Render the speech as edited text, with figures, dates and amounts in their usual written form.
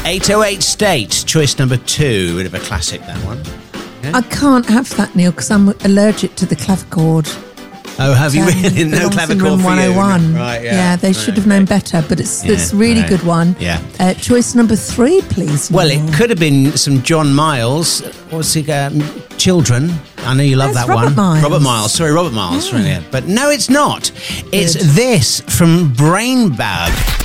808 State, choice number 2. Bit of a classic, that one. I can't have that, Neil, because I'm allergic to the clavichord. Oh, have you really? No clavichord for you? Right, yeah. They should have known better, but it's a really good one. Yeah. Choice number 3, please. Well, Neil. it could have been some John Miles. What's it? Children. I know you love that Robert one. Miles. Robert Miles. Sorry, Robert Miles. Yeah. Yeah. But no, it's not. It's Good. this from Brain Bag.